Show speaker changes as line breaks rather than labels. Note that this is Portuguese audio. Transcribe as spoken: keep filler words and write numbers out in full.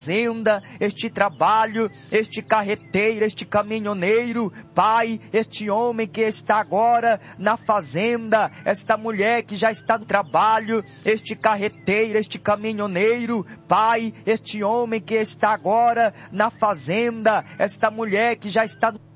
fazenda, este trabalho, este carreteiro, este caminhoneiro, Pai, este homem que está agora na fazenda, esta mulher que já está no trabalho, este carreteiro, este caminhoneiro, Pai, este homem que está agora na fazenda, esta mulher que já está no